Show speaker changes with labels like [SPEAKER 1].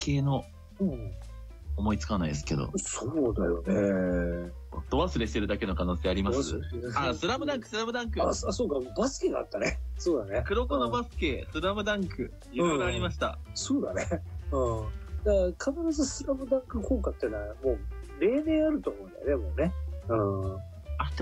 [SPEAKER 1] 系の
[SPEAKER 2] うん。
[SPEAKER 1] 思いつかないですけど。
[SPEAKER 2] そうだよね。
[SPEAKER 1] ど忘れしてるだけの可能性あります？あ、スラムダンク。
[SPEAKER 2] あ、そうか、バスケがあったね。そうだね。
[SPEAKER 1] 黒子のバスケ、スラムダンク、いろいろありました。
[SPEAKER 2] そうだね。うん。だから必ずスラムダンク効果ってのはもう例年あると思うんだよね、もうね。うん。
[SPEAKER 1] あって